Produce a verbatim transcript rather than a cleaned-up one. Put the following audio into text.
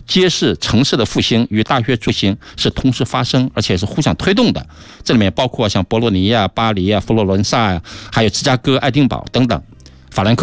揭示城市的复兴与大学复兴是同时发生，而且是互相推动的。这里面包括像博洛尼呀、巴黎呀、佛罗伦萨呀，还有芝加哥、爱丁堡等等。法兰克